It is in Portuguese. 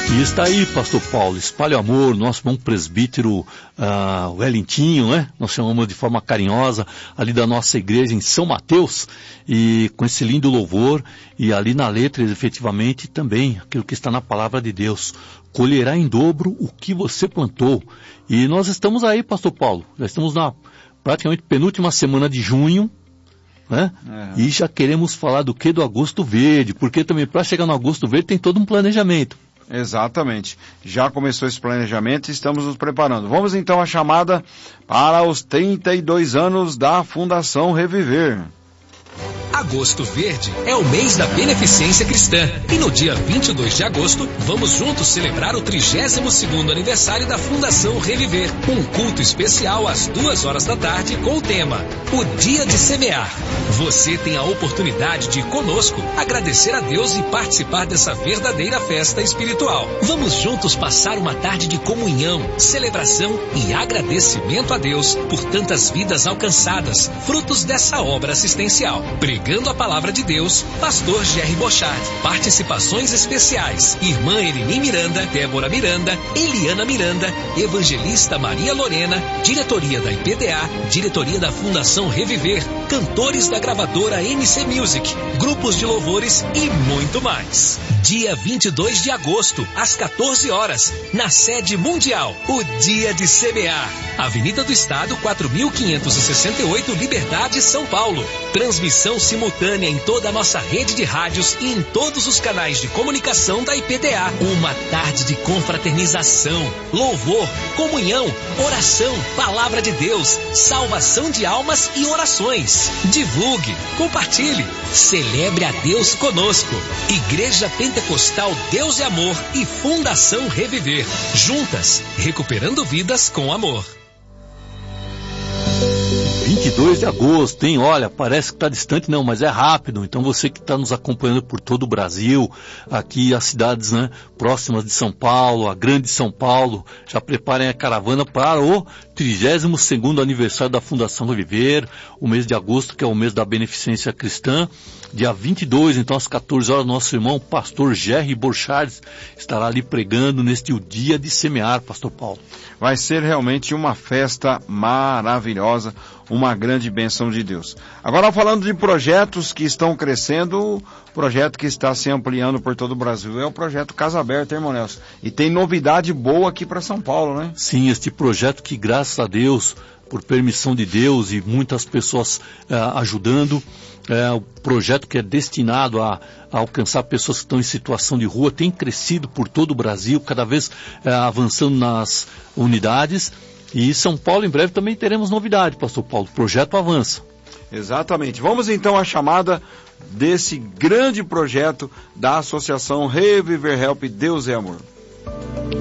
E está aí, pastor Paulo, Espalhe o Amor, nosso bom presbítero Wellingtinho, né? Nós chamamos de forma carinhosa, ali da nossa igreja em São Mateus, e com esse lindo louvor, e ali na letra, efetivamente, também, aquilo que está na palavra de Deus, colherá em dobro o que você plantou. E nós estamos aí, pastor Paulo, já estamos na praticamente penúltima semana de junho, né? E já queremos falar do que? Do Agosto Verde, porque também para chegar no Agosto Verde tem todo um planejamento. Exatamente. Já começou esse planejamento e estamos nos preparando. Vamos então à chamada para os 32 anos da Fundação Reviver. Agosto Verde é o mês da beneficência cristã. E no dia 22 de agosto, vamos juntos celebrar o 32º aniversário da Fundação Reviver. Um culto especial às 2 da tarde com o tema O Dia de Semear. Você tem a oportunidade de ir conosco, agradecer a Deus e participar dessa verdadeira festa espiritual. Vamos juntos passar uma tarde de comunhão, celebração e agradecimento a Deus por tantas vidas alcançadas, frutos dessa obra assistencial. Pregando a palavra de Deus, pastor Jerry Bochard. Participações especiais: irmã Elini Miranda, Débora Miranda, Eliana Miranda, evangelista Maria Lorena, diretoria da IPDA, diretoria da Fundação Reviver, cantores da gravadora MC Music, grupos de louvores e muito mais. Dia 22 de agosto, às 14 horas, na sede mundial, o Dia de Semear. Avenida do Estado, 4.568, Liberdade, São Paulo. Transmissão simultânea em toda a nossa rede de rádios e em todos os canais de comunicação da IPDA. Uma tarde de confraternização, louvor, comunhão, oração, palavra de Deus, salvação de almas e orações. Divulgue, compartilhe, celebre a Deus conosco. Igreja Pentecostal Deus e Amor e Fundação Reviver. Juntas, recuperando vidas com amor. 22 de agosto, hein? Olha, parece que está distante, não, mas é rápido. Então você que está nos acompanhando por todo o Brasil, aqui as cidades, né, próximas de São Paulo, a grande São Paulo, já preparem a caravana para o 32º aniversário da Fundação Reviver, o mês de agosto, que é o mês da beneficência cristã. Dia 22, então às 14 horas, nosso irmão pastor Jerry Bochard estará ali pregando neste Dia de Semear, pastor Paulo. Vai ser realmente uma festa maravilhosa, uma grande bênção de Deus. Agora, falando de projetos que estão crescendo, o projeto que está se ampliando por todo o Brasil é o projeto Casa Aberta, irmão Nelson. E tem novidade boa aqui para São Paulo, né? Sim, este projeto que, graças a Deus, por permissão de Deus e muitas pessoas ajudando, o projeto que é destinado a alcançar pessoas que estão em situação de rua tem crescido por todo o Brasil, cada vez avançando nas unidades. E São Paulo, em breve, também teremos novidade, pastor Paulo. O projeto avança. Exatamente. Vamos então à chamada desse grande projeto da Associação Reviver Help Deus é Amor.